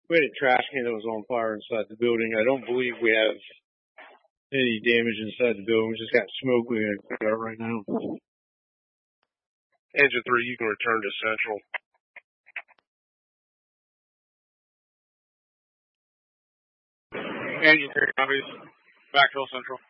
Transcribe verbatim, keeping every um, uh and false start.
We had a trash can that was on fire inside the building. I don't believe we have any damage inside the building. We just got smoke we got right now. Engine three, you can return to Central. Engine three, copies. Backfill Central.